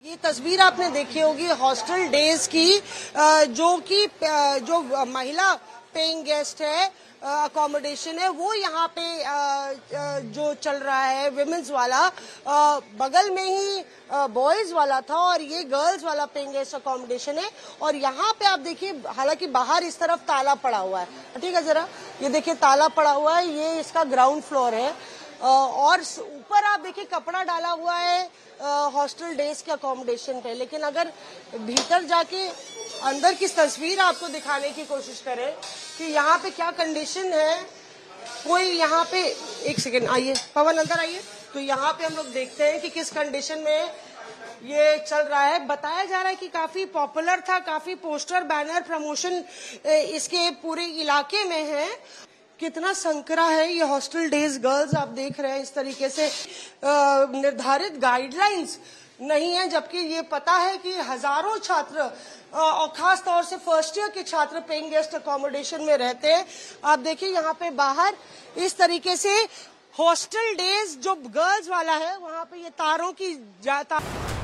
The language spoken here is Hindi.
ये तस्वीर आपने देखी होगी हॉस्टल डेज की, जो महिला पेइंग गेस्ट है, अकोमोडेशन है, वो यहाँ पे जो चल रहा है विमेंस वाला, बगल में ही बॉयज वाला था और ये गर्ल्स वाला पेइंग गेस्ट अकोमोडेशन है। और यहाँ पे आप देखिए, हालांकि बाहर इस तरफ ताला पड़ा हुआ है, ठीक है, जरा ये देखिए ताला पड़ा हुआ है, ये इसका ग्राउंड फ्लोर है। और ऊपर आप देखिए कपड़ा डाला हुआ है हॉस्टल डेज के अकोमोडेशन पे। लेकिन अगर भीतर जाके अंदर की तस्वीर आपको दिखाने की कोशिश करें कि यहाँ पे क्या कंडीशन है, कोई यहाँ पे, एक सेकेंड आइए पवन अंदर आइए, तो यहाँ पे हम लोग देखते हैं कि किस कंडीशन में ये चल रहा है। बताया जा रहा है कि काफी पॉपुलर था, काफी पोस्टर बैनर प्रमोशन इसके पूरे इलाके में है। कितना संकरा है ये हॉस्टल डेज गर्ल्स, आप देख रहे हैं इस तरीके से निर्धारित गाइडलाइंस नहीं है, जबकि ये पता है कि हजारों छात्र और खास तौर से फर्स्ट ईयर के छात्र पेइंग गेस्ट अकोमोडेशन में रहते हैं। आप देखिए यहाँ पे बाहर इस तरीके से हॉस्टल डेज जो गर्ल्स वाला है, वहां पे ये तारों की